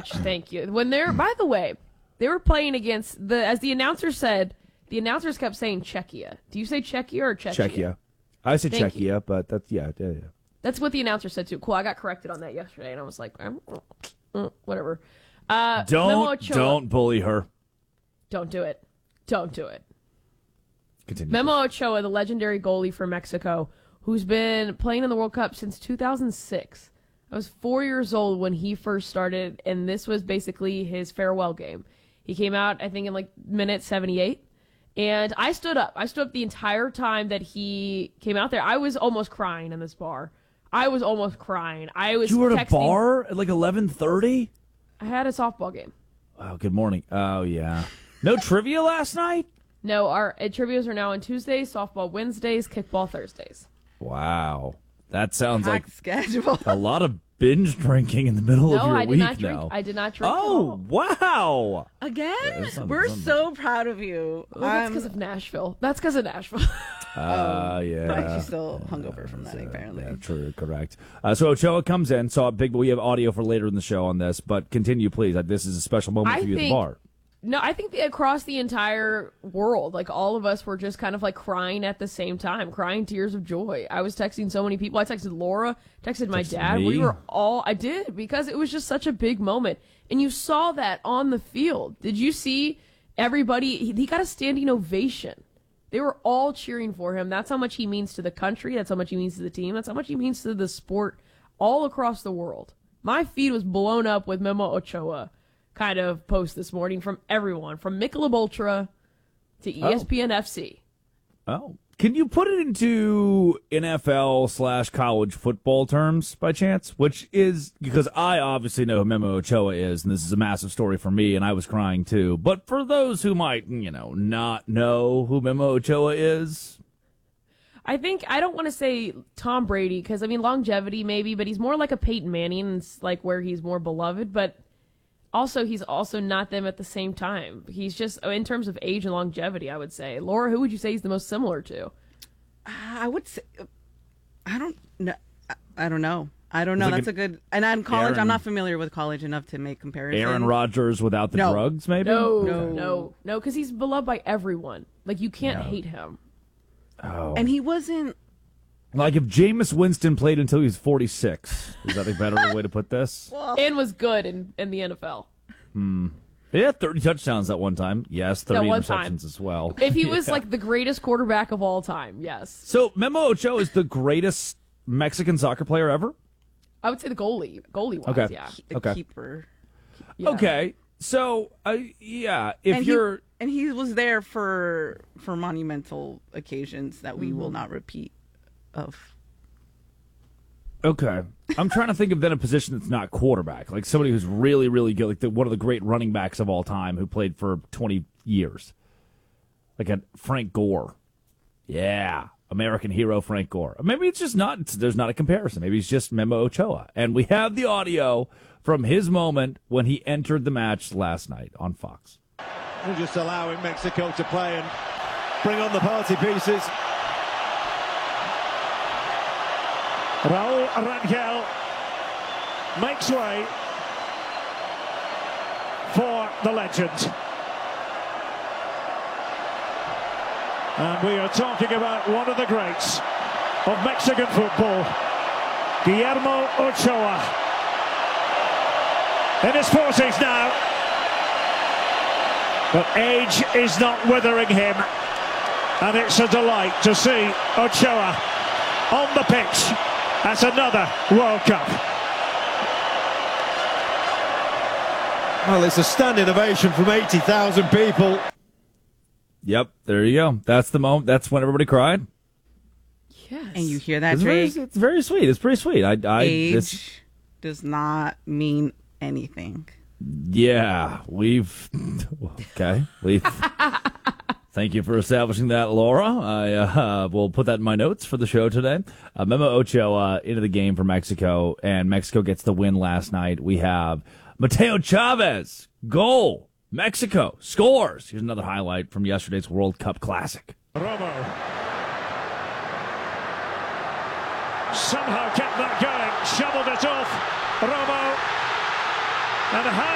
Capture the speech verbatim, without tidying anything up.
much. Thank you. When they're, by the way, they were playing against the, as the announcer said, the announcers kept saying Czechia. Do you say Czechia or Czechia? Czechia. I say Thank Czechia, you. but that's, yeah, yeah, yeah. That's what the announcer said, too. Cool, I got corrected on that yesterday, and I was like, I'm, uh, whatever. Uh, Memo Don't, Ochoa, don't bully her. Don't do it. Don't do it. Continue. Memo Ochoa, the legendary goalie for Mexico, who's been playing in the World Cup since two thousand six. I was four years old when he first started, and this was basically his farewell game. He came out, I think, in like minute seventy-eight, and I stood up. I stood up the entire time that he came out there. I was almost crying in this bar. I was almost crying. I was You were at texting, a bar at like eleven thirty? I had a softball game. Oh, good morning. Oh, yeah. No trivia last night? No, our uh, trivias are now on Tuesdays, softball Wednesdays, kickball Thursdays. Wow. That sounds like Packed schedule. a lot of binge drinking in the middle No, of your I did week not drink. now. I did not drink. at Oh, all. wow. Again? that sounds- We're sounds- so proud of you. Well, that's Um, because of Nashville. That's because of Nashville. Uh, yeah. But she's still hungover from that, apparently. Yeah, true, correct. Uh, so Ochoa comes in, saw a big, we have audio for later in the show on this, but continue, please. Uh, This is a special moment I for you at the think- bar. No, I think the, across the entire world, like all of us were just kind of like crying at the same time, crying tears of joy. I was texting so many people. I texted Laura, texted my Texted dad. me? We were all, I did, because it was just such a big moment. And you saw that on the field. Did you see everybody? He, he got a standing ovation. They were all cheering for him. That's how much he means to the country. That's how much he means to the team. That's how much he means to the sport all across the world. My feed was blown up with Memo Ochoa kind of post this morning from everyone, from Michelob Ultra to E S P N F C. Oh. Can you put it into N F L slash college football terms by chance? Which is, because I obviously know who Memo Ochoa is, and this is a massive story for me, and I was crying too. But for those who might, you know, not know who Memo Ochoa is, I think, I don't want to say Tom Brady, because, I mean, longevity maybe, but he's more like a Peyton Manning, it's like where he's more beloved, but also he's also not them at the same time. He's just, in terms of age and longevity, I would say. Laura, who would you say he's the most similar to? I would say, I don't know. I don't know. I don't know. It's like That's an a good. And in college, Aaron- I'm not familiar with college enough to make comparisons. Aaron Rodgers without the No. drugs, maybe? No, No. no, no, because he's beloved by everyone. Like, you can't No. hate him. Oh. And he wasn't. Like if Jameis Winston played until he was forty-six. Is that a better way to put this? And was good in, in the N F L. Yeah, thirty touchdowns that one time. Yes, thirty one interceptions time. as well. If he was Yeah. like the greatest quarterback of all time, yes. So Memo Ochoa is the greatest Mexican soccer player ever? I would say the goalie, goalie wise, Okay. yeah. A Okay. keeper. Yeah. Okay. So, uh, yeah, if and you're... he, and he was there for for monumental occasions that we will not repeat of. Okay. I'm trying to think of then a position that's not quarterback. Like somebody who's really, really good. Like the, one of the great running backs of all time who played for twenty years. Like a Frank Gore. Yeah. American hero Frank Gore. Maybe it's just not, it's, there's not a comparison. Maybe he's just Memo Ochoa. And we have the audio from his moment when he entered the match last night on Fox. We're just allowing Mexico to play and bring on the party pieces. Raul Rangel makes way for the legend. And we are talking about one of the greats of Mexican football, Guillermo Ochoa. In his forties now, but age is not withering him. And it's a delight to see Ochoa on the pitch at another World Cup. Well, it's a standing ovation from eighty thousand people. Yep, there you go. That's the moment. That's when everybody cried. Yes. And you hear that, It's very, Drake? it's very sweet. It's pretty sweet. I, I, Age this, does not mean anything. yeah, we've okay. We've thank you for establishing that, Laura. I uh, will put that in my notes for the show today. Uh, Memo Ochoa into the game for Mexico, and Mexico gets the win last night. We have Mateo Chavez goal. Mexico scores. Here's another highlight from yesterday's World Cup Classic. Romo somehow kept that going, shoveled it off. Romo and